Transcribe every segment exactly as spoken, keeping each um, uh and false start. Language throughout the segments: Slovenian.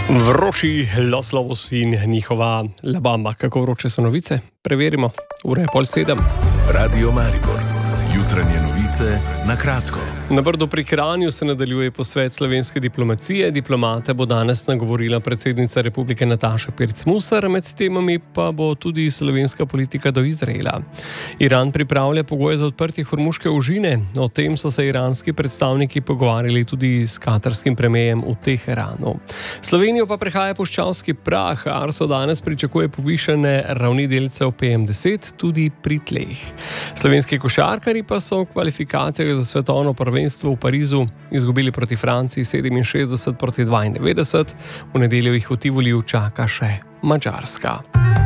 Vroči Loslovos in njihova Labamba. Kako vroče so novice? Preverimo. Ura je pol sedem. Radio Maribor. Jutranje novice na kratko. Na Brdu pri Kranju se nadaljuje posvet slovenske diplomacije. Diplomate bo danes nagovorila predsednica Republike Nataša Pirc-Musar, med temami pa bo tudi slovenska politika do Izraela. Iran pripravlja pogoje za odprtje Hormuške ožine. O tem so se iranski predstavniki pogovarjali tudi s katarskim premijem v Teheranu. Slovenijo pa prehaja puščavski prah. Arso danes pričakuje povišane ravni delcev P M deset tudi pri tleh. Slovenski košarkarji pa so v kvalifikacijah za svetovno prvenstvo v Parizu izgubili proti Franciji sedeminšestdeset proti dvaindevetdeset. V nedeljo jih v Tivoliju čaka še Madžarska.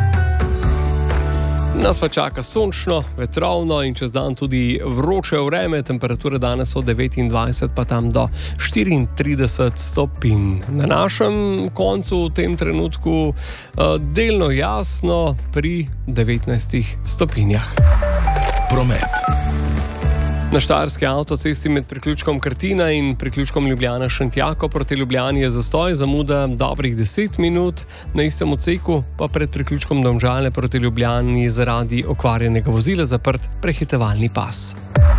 Nas pa čaka sončno, vetrovno in čez dan tudi vroče vreme. Temperature danes so devetindvajset pa tam do štiriintrideset stopinj. Na našem koncu v tem trenutku delno jasno pri devetnajstih stopinjah. Promet. Na štajerski avtocesti med priključkom Krtina in priključkom Ljubljana-Šentjako proti Ljubljani je zastoj, zamuda dobrih deset minut, na istem odseku pa pred priključkom Domžale proti Ljubljani zaradi okvarjenega vozila zaprt prehitevalni pas.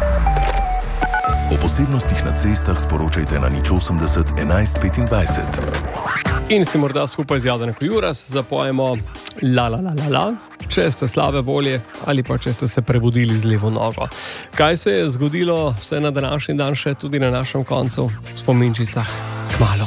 O posebnostih na cestah sporočajte na nič osemdeset enajst petindvajset. In si morda skupaj z Jadenko Juras zapojemo la la la la la, če ste slabe volje ali pa če ste se prebudili z levo nogo. Kaj se je zgodilo vse na današnji dan še tudi na našem koncu v spominčicah? Kmalu.